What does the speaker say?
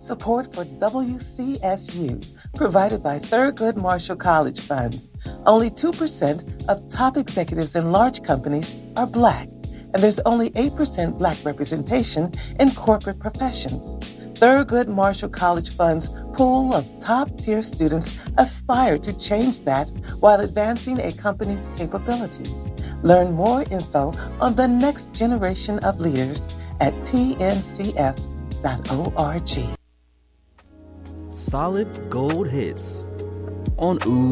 Support for WCSU, provided by Thurgood Marshall College Fund. Only 2% of top executives in large companies are Black, and there's only 8% Black representation in corporate professions. Thurgood Marshall College Fund's pool of top-tier students aspire to change that while advancing a company's capabilities. Learn more info on the next generation of leaders at tncf.org. Solid gold hits on